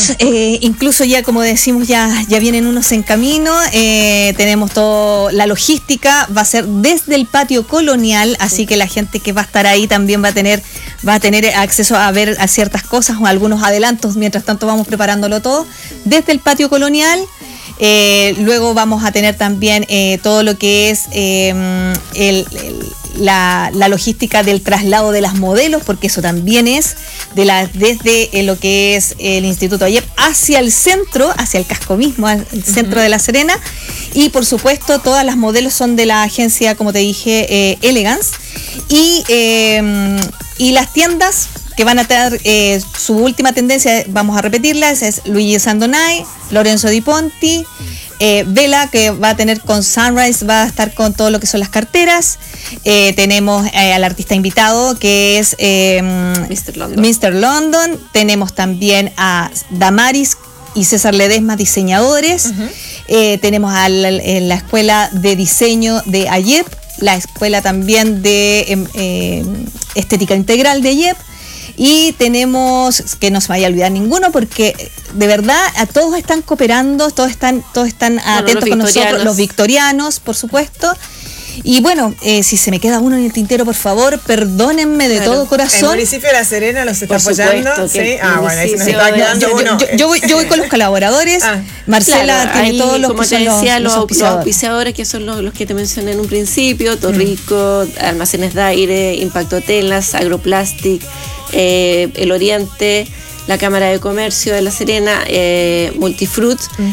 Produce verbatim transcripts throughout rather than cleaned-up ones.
tenemos eh, incluso ya, como decimos, ya, ya vienen unos en camino. Eh, tenemos toda la logística, va a ser desde el patio colonial, así que la gente que va a estar ahí también va a tener, va a tener acceso a ver a ciertas cosas o algunos adelantos. Mientras tanto vamos preparándolo todo desde el patio colonial. Eh, luego vamos a tener también eh, todo lo que es eh, el, el, la, la logística del traslado de las modelos, porque eso también es de la, desde eh, lo que es el Instituto Ayep hacia el centro, hacia el casco mismo, al centro uh-huh. de La Serena. Y por supuesto todas las modelos son de la agencia, como te dije, eh, Elegance. Y, eh, y las tiendas que van a tener eh, su última tendencia, vamos a repetirlas, es Luigi Sandonai, Lorenzo Di Ponti, eh, Vela, que va a tener con Sunrise, va a estar con todo lo que son las carteras. Eh, tenemos eh, al artista invitado, que es eh, mister London. mister London. Tenemos también a Damaris y César Ledesma, diseñadores. Uh-huh. Eh, tenemos a la, la Escuela de Diseño de Ayep, la Escuela también de eh, eh, Estética Integral de Ayep. Y tenemos, que no se me vaya a olvidar ninguno, porque de verdad a todos están cooperando, todos están, todos están bueno, atentos con nosotros, los victorianos, por supuesto. Y bueno, eh, si se me queda uno en el tintero, por favor, perdónenme de claro. todo corazón. ¿El municipio de La Serena los está por apoyando? Supuesto, sí. Ah, bueno, ahí se nos está quedando yo, uno. Yo, yo, yo, voy, yo voy con los colaboradores. Ah. Marcela claro, tiene ahí, todos los como que te son decía, los, los, auspiciadores. los auspiciadores, que son los, los que te mencioné en un principio: Torrico, mm. Almacenes de Aire, Impacto Telas, Agroplastic, eh, El Oriente, la Cámara de Comercio de La Serena, eh, Multifruit, mm.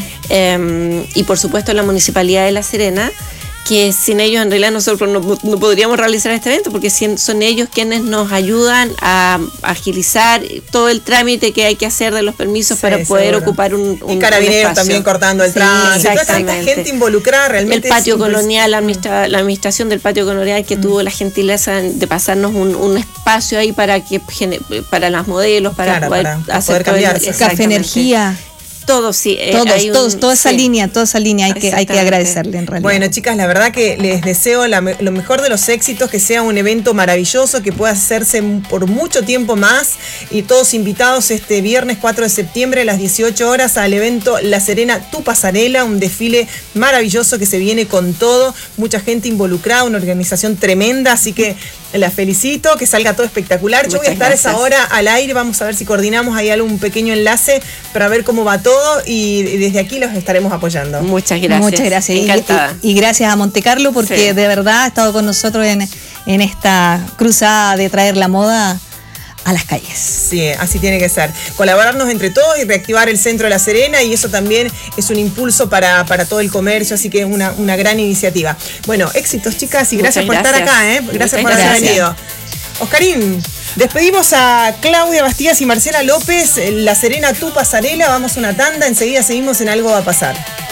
eh, y por supuesto la Municipalidad de La Serena, que sin ellos en realidad nosotros no, no podríamos realizar este evento, porque son ellos quienes nos ayudan a agilizar todo el trámite que hay que hacer de los permisos sí, para poder seguro. ocupar un, un y Carabineros también cortando el sí, tránsito, toda tanta gente involucrada realmente. El patio colonial, la, administra, la administración del patio colonial que mm. tuvo la gentileza de pasarnos un, un espacio ahí para que para las modelos, para claro, poder para hacer poder Café Energía. Todo, sí. Eh, todos, un, todos, toda esa sí. línea, toda esa línea hay que, hay que agradecerle en realidad. Bueno, chicas, la verdad que les deseo la, lo mejor de los éxitos, que sea un evento maravilloso, que pueda hacerse por mucho tiempo más, y todos invitados este viernes cuatro de septiembre a las dieciocho horas al evento La Serena, Tu Pasarela, un desfile maravilloso que se viene con todo, mucha gente involucrada, una organización tremenda, así que la felicito, que salga todo espectacular. Yo Muchas voy a estar gracias. esa hora al aire, vamos a ver si coordinamos ahí algún pequeño enlace para ver cómo va todo, y desde aquí los estaremos apoyando. Muchas gracias. Muchas gracias. Encantada. Y, y, y gracias a Montecarlo, porque sí. de verdad ha estado con nosotros en, en esta cruzada de traer la moda a las calles. Sí, así tiene que ser. Colaborarnos entre todos y reactivar el centro de La Serena, y eso también es un impulso para, para todo el comercio, así que es una, una gran iniciativa. Bueno, éxitos, chicas, y gracias Muchas por gracias. estar acá, ¿eh? Gracias Muchas por haber venido. Oscarín, despedimos a Claudia Bastías y Marcela López, La Serena, Tu Pasarela. Vamos a una tanda, enseguida seguimos en Algo va a pasar.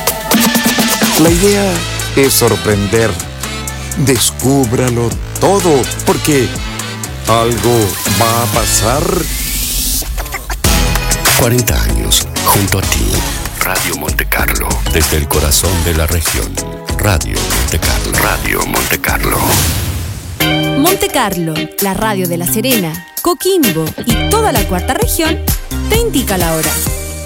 La idea es sorprender. Descúbralo todo, porque algo va a pasar. cuarenta años junto a ti. Radio Monte Carlo, desde el corazón de la región. Radio Monte Carlo. Radio Monte Carlo. Monte Carlo, la radio de La Serena, Coquimbo y toda la cuarta región, te indica la hora.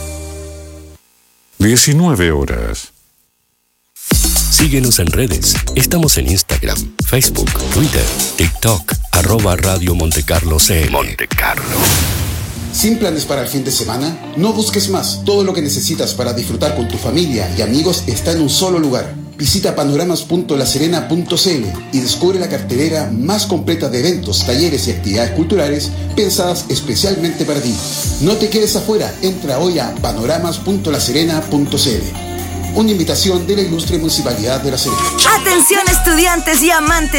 diecinueve horas. Síguenos en redes. Estamos en Instagram, Facebook, Twitter, TikTok, arroba Radio Monte Carlo C M. Monte Carlo. ¿Sin planes para el fin de semana? No busques más. Todo lo que necesitas para disfrutar con tu familia y amigos está en un solo lugar. Visita panoramas punto la serena punto c l y descubre la cartelera más completa de eventos, talleres y actividades culturales pensadas especialmente para ti. No te quedes afuera. Entra hoy a panoramas punto la serena punto c l. Una invitación de la Ilustre Municipalidad de La Serena. Atención, estudiantes y amantes